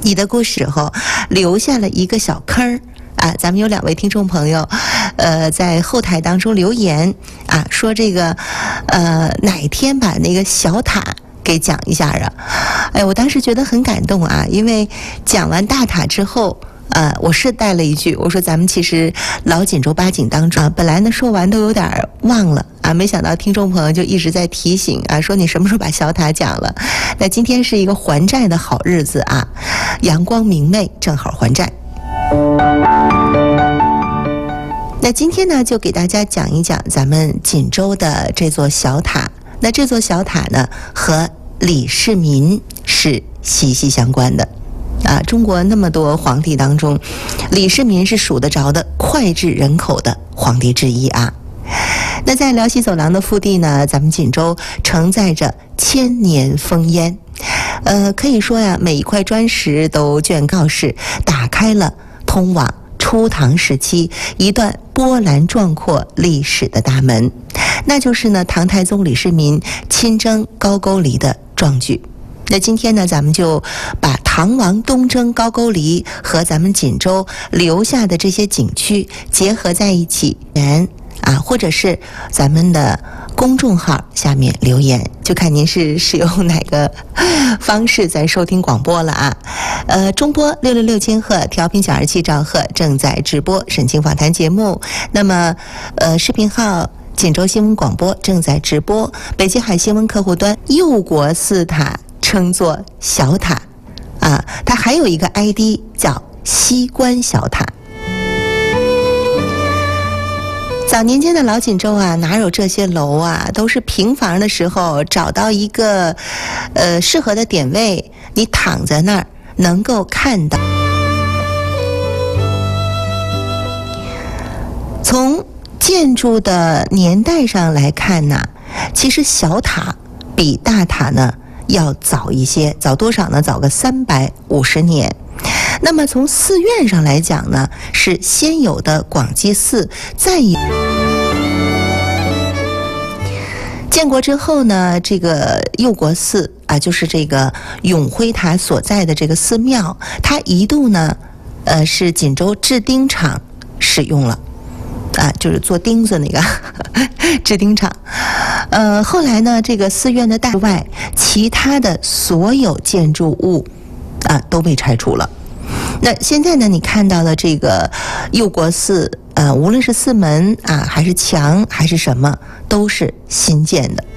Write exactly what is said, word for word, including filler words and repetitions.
你的故事后留下了一个小坑儿啊，咱们有两位听众朋友，呃，在后台当中留言啊，说这个呃哪天把那个小塔给讲一下啊？哎，我当时觉得很感动啊，因为讲完大塔之后。呃，我是带了一句，我说咱们其实老锦州八景当中啊，本来呢说完都有点忘了啊，没想到听众朋友就一直在提醒啊，说你什么时候把小塔讲了？那今天是一个还债的好日子啊，阳光明媚，正好还债。那今天呢，就给大家讲一讲咱们锦州的这座小塔。那这座小塔呢，和李世民是息息相关的。啊，中国那么多皇帝当中，李世民是数得着的脍炙人口的皇帝之一啊。那在辽西走廊的腹地呢，咱们锦州承载着千年烽烟，呃，可以说呀，每一块砖石都镌告示打开了通往初唐时期一段波澜壮阔历史的大门，那就是呢唐太宗李世民亲征高句丽的壮举。那今天呢，咱们就把唐王东征高句丽和咱们锦州留下的这些景区结合在一起，啊，或者是咱们的公众号下面留言，就看您是使用哪个方式在收听广播了啊。呃，中波六六六千赫，调频九二七兆赫正在直播沈清访谈节目。那么，呃，视频号。锦州新闻广播正在直播，北京海新闻客户端佑国寺塔称作小塔啊，它还有一个 I D 叫西关小塔。早年间的老锦州啊，哪有这些楼啊，都是平房的时候找到一个呃适合的点位，你躺在那儿能够看到。从建筑的年代上来看呢，其实小塔比大塔呢要早一些，早多少呢？早个三百五十年。那么从寺院上来讲呢，是先有的广济寺，再有建国之后呢，这个佑国寺啊，就是这个永辉塔所在的这个寺庙，它一度呢，呃，是锦州制钉厂使用了。啊，就是做钉子那个制钉厂。呃，后来呢，这个寺院的大外，其他的所有建筑物啊都被拆除了。那现在呢，你看到的这个佑国寺，呃，无论是寺门啊，还是墙，还是什么，都是新建的。